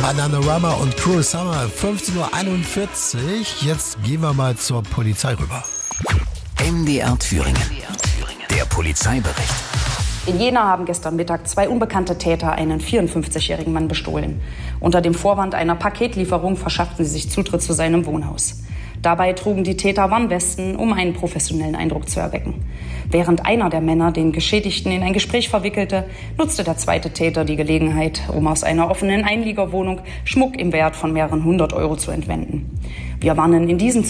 Bananarama und Cruel Summer, 15:41 Uhr. Jetzt gehen wir mal zur Polizei rüber. MDR Thüringen. Der Polizeibericht. In Jena haben gestern Mittag 2 unbekannte Täter einen 54-jährigen Mann bestohlen. Unter dem Vorwand einer Paketlieferung verschafften sie sich Zutritt zu seinem Wohnhaus. Dabei trugen die Täter Warnwesten, um einen professionellen Eindruck zu erwecken. Während einer der Männer den Geschädigten in ein Gespräch verwickelte, nutzte der zweite Täter die Gelegenheit, um aus einer offenen Einliegerwohnung Schmuck im Wert von mehreren 100 € zu entwenden. Wir warnen in diesem